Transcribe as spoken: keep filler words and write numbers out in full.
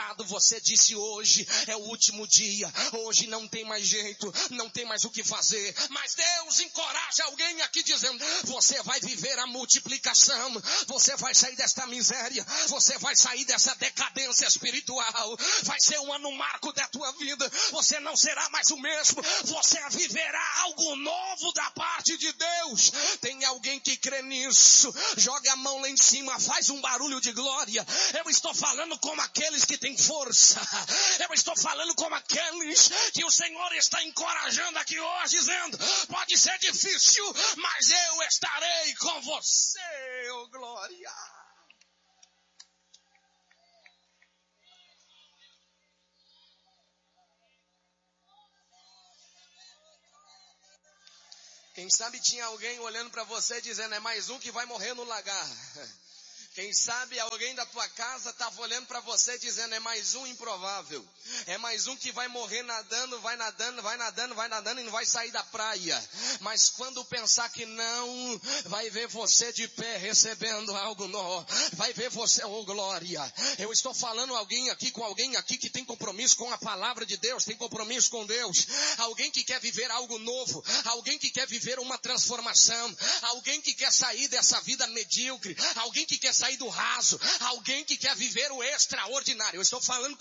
passado você disse hoje é o último dia, hoje não tem mais jeito, não tem mais o que fazer, mas Deus encoraja alguém aqui dizendo, você vai viver a multiplicação, você vai sair desta miséria, você vai sair dessa decadência espiritual, vai ser um ano marco da tua vida, você não será mais o mesmo, você viverá algo novo da parte de Deus. Tem alguém que crê nisso? Joga a mão lá em cima, faz um barulho de glória. Eu estou falando como aqueles que têm força, eu estou falando como aqueles que o Senhor está encorajando aqui hoje, dizendo, pode ser difícil, mas eu estarei com você, oh glória. Quem sabe tinha alguém olhando para você dizendo, é mais um que vai morrer no lagar. Quem sabe alguém da tua casa estava olhando para você dizendo, é mais um improvável. É mais um que vai morrer nadando, vai nadando, vai nadando, vai nadando e não vai sair da praia. Mas quando pensar que não, vai ver você de pé recebendo algo novo. Vai ver você, oh glória. Eu estou falando alguém aqui com alguém aqui que tem compromisso com a palavra de Deus, tem compromisso com Deus. Alguém que quer viver algo novo, alguém que quer viver uma transformação, alguém que quer sair dessa vida medíocre, alguém que quer sair do raso, alguém que quer viver o extraordinário. Eu estou falando